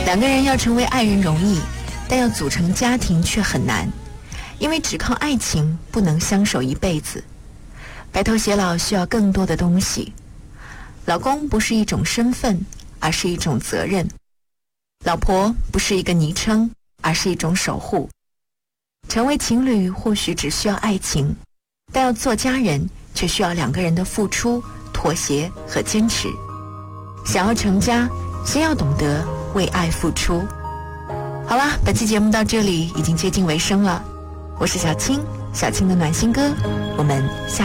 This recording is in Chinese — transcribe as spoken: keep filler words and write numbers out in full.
两个人要成为爱人容易，但要组成家庭却很难，因为只靠爱情不能相守一辈子。白头偕老需要更多的东西，老公不是一种身份，而是一种责任；老婆不是一个昵称，而是一种守护。成为情侣或许只需要爱情，但要做家人却需要两个人的付出、妥协和坚持。想要成家，先要懂得为爱付出。好啦，本期节目到这里已经接近尾声了，我是小青，小青的暖心歌，我们下